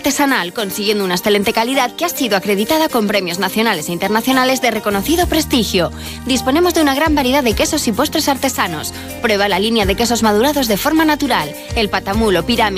artesanal, consiguiendo una excelente calidad que ha sido acreditada con premios nacionales e internacionales de reconocido prestigio. Disponemos de una gran variedad de quesos y postres artesanos. Prueba la línea de quesos madurados de forma natural, el patamul o pirámide